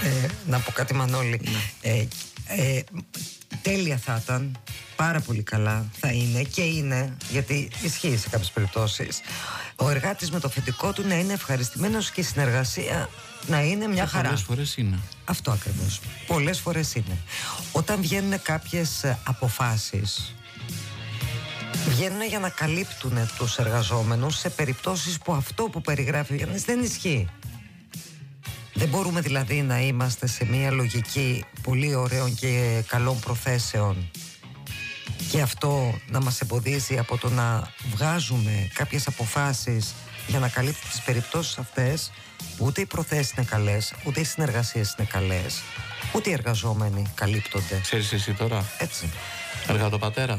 να πω κάτι, Μανώλη. Τέλεια θα ήταν. Πάρα πολύ καλά θα είναι και είναι, γιατί ισχύει σε κάποιες περιπτώσεις, ο εργάτης με το αφεντικό του να είναι ευχαριστημένος και η συνεργασία να είναι μια χαρά. Πολλές φορές είναι. Αυτό ακριβώς. Πολλές φορές είναι. Όταν βγαίνουν κάποιες αποφάσεις, βγαίνουν για να καλύπτουν τους εργαζόμενους σε περιπτώσεις που αυτό που περιγράφει ο Γιάννης δεν ισχύει. Δεν μπορούμε δηλαδή να είμαστε σε μια λογική πολύ ωραίων και καλών προθέσεων και αυτό να μας εμποδίζει από το να βγάζουμε κάποιες αποφάσεις για να καλύπτουν τις περιπτώσεις αυτές, που ούτε οι προθέσεις είναι καλές, ούτε οι συνεργασίες είναι καλές, ούτε οι εργαζόμενοι καλύπτονται. Ξέρεις εσύ τώρα, έτσι, εργατοπατέρα,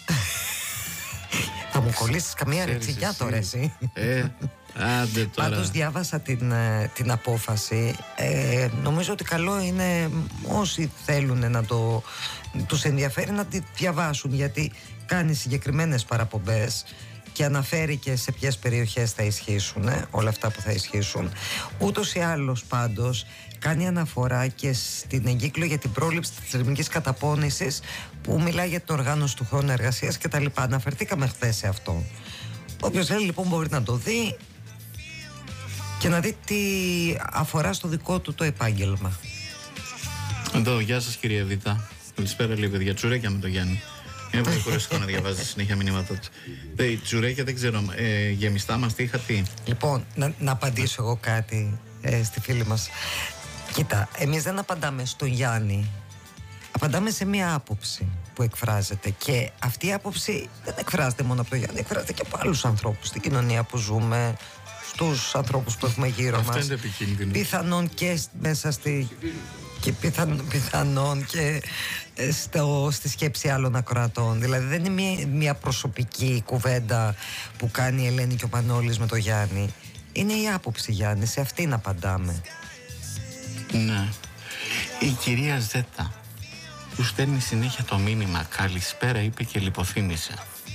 θα μου κολλήσεις καμία ρετσιγιά τώρα εσύ. Άντε τώρα. Πάντως διάβασα την απόφαση. Νομίζω ότι καλό είναι όσοι θέλουν να τους ενδιαφέρει να τη διαβάσουν, γιατί κάνει συγκεκριμένες παραπομπές και αναφέρει και σε ποιες περιοχές θα ισχύσουν όλα αυτά που θα ισχύσουν. Ούτως ή άλλως πάντως κάνει αναφορά και στην εγκύκλιο για την πρόληψη της θερμικής καταπώνησης, που μιλάει για την οργάνωση του χρόνου εργασίας κτλ. Αναφερθήκαμε χθες σε αυτό. Όποιος θέλει λοιπόν μπορεί να το δει και να δει τι αφορά στο δικό του το επάγγελμα. Εδώ, γεια σας κυρία Βίτα. Καλησπέρα λίγο παιδιά, τσουρέκια με το Γιάννη. Είναι πολύ κουραστικό να διαβάζει συνέχεια μηνύματα του. Τσουρέκια δεν ξέρω, γεμιστά μαστίχα τι. Λοιπόν, να απαντήσω εγώ κάτι στη φίλη μας. Κοίτα, εμείς δεν απαντάμε στον Γιάννη. Απαντάμε σε μία άποψη που εκφράζεται. Και αυτή η άποψη δεν εκφράζεται μόνο από τον Γιάννη, εκφράζεται και από άλλους ανθρώπους στην κοινωνία που ζούμε, στους ανθρώπους που έχουμε γύρω μας. Αυτό είναι επικίνδυνο. Πιθανόν και μέσα και πιθανόν και στη σκέψη άλλων ακροατών. Δηλαδή δεν είναι μια προσωπική κουβέντα που κάνει η Ελένη και ο Πανόλης με το Γιάννη. Είναι η άποψη, Γιάννη, σε αυτήν απαντάμε. Ναι. Η κυρία Ζέτα που στέλνει συνέχεια το μήνυμα «Καλησπέρα» είπε και λιποθύμησε.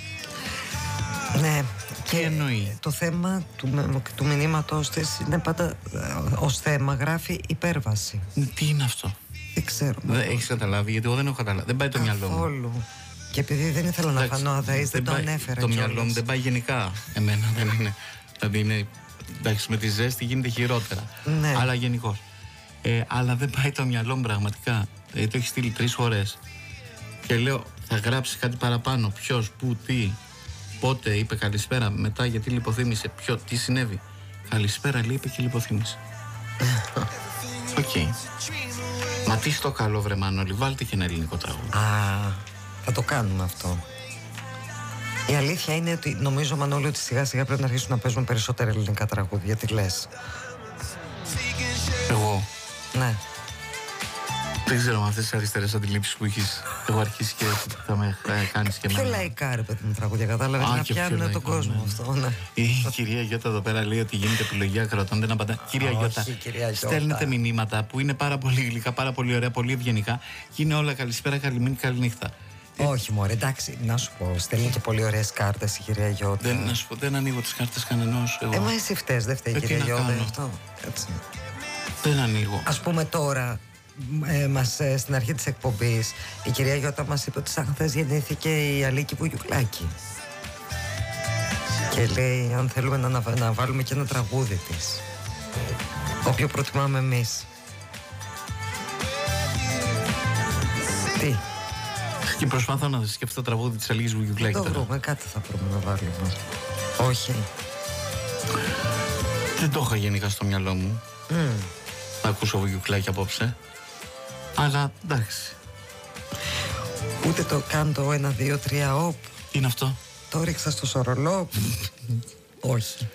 Ναι. Τι εννοεί? Το θέμα του μηνύματος της είναι πάντα ως θέμα γράφει υπέρβαση. Τι είναι αυτό? Δεν ξέρω. Δεν έχεις καταλάβει? Γιατί εγώ δεν έχω καταλάβει. Δεν πάει το μυαλό μου. Καθόλου. Και επειδή δεν ήθελα να φανώ αδαής, δεν το ανέφερα. Το μυαλό μου δεν πάει γενικά. Εμένα δεν είναι. Δηλαδή είναι. Εντάξει, με τη ζέστη γίνεται χειρότερα. Ναι. Αλλά γενικώς. Αλλά δεν πάει το μυαλό μου πραγματικά. Το έχει στείλει 3 φορές. Και λέω, θα γράψει κάτι παραπάνω. Ποιος, πού, τι. Πότε είπε καλησπέρα, μετά γιατί λιποθύμησε, τι συνέβη. Καλησπέρα λέει, είπε και λιποθύμησε. Οκ. Μα τι στο καλό βρε Μανώλη, βάλτε και ένα ελληνικό τραγούδι. Θα το κάνουμε αυτό. Η αλήθεια είναι ότι νομίζω, Μανώλη, ότι σιγά σιγά πρέπει να αρχίσουν να παίζουν περισσότερα ελληνικά τραγούδια. Τι λες? Εγώ? Ναι. Δεν ξέρω με αυτές τις αριστερές αντιλήψεις που έχεις. Έχω αρχίσει και θα με κάνεις και εμένα. Πιο λαϊκά ρε παιδί μου τραγούδια, κατάλαβες, να πιάνουν τον κόσμο, ναι. Αυτό, ναι. Η κυρία Γιώτα εδώ πέρα λέει ότι γίνεται επιλογή ακροατών, δεν απαντά. Κυρία Γιώτα, στέλνετε μηνύματα που είναι πάρα πολύ γλυκά, πάρα πολύ ωραία, πολύ ευγενικά και είναι όλα καλησπέρα, καλημέρα, καληνύχτα. Όχι μωρέ, εντάξει, να σου πω, στέλνει και πολύ ωραίες κάρτες η κυρία Γιώτα. Να σου πω, δεν ανοίγω τις κάρτες κανενός εγώ. Μα εσύ φταίς, δεν φταίει η κυρία Γιώτα αυτό. Έτσι. Δεν ανοίγω. Ας πούμε τώρα, στην αρχή της εκπομπής η κυρία Γιώτα μας είπε ότι σαν χθες γεννήθηκε η Αλίκη Βουγιουκλάκη και λέει αν θέλουμε να βάλουμε και ένα τραγούδι της, όποιο προτιμάμε εμείς. Τι? Και προσπαθώ να σκεφτώ το τραγούδι της Αλίκης Βουγιουκλάκη. Το βρούμε, κάτι θα βρούμε να βάλουμε. Όχι. Δεν το είχα γενικά στο μυαλό μου να ακούσω Βουγιουκλάκη απόψε. Αλλά εντάξει. Ούτε το κάντο 1, 2, 3 όπ. Τι είναι αυτό? Το ρίξα στο σορολό. Όχι.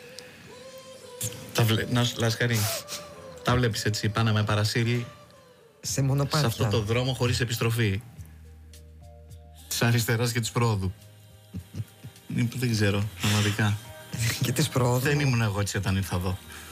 Λασκαρί, τα βλέπεις έτσι πάνω με παρασύρι σε μονοπάτια, σε αυτό το δρόμο χωρίς επιστροφή της αριστεράς και της πρόοδου. Δεν ξέρω, πραγματικά. Και της πρόοδου. Δεν ήμουν εγώ έτσι όταν ήρθα εδώ.